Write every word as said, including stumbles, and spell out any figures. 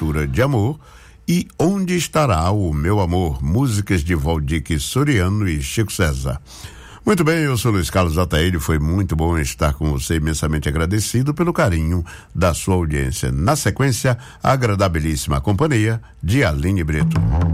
Aventura de Amor e Onde Estará o Meu Amor, músicas de Valdir Soriano e Chico César. Muito bem, eu sou Luiz Carlos Ataíde, foi muito bom estar com você, imensamente agradecido pelo carinho da sua audiência. Na sequência, a agradabilíssima companhia de Aline Brito.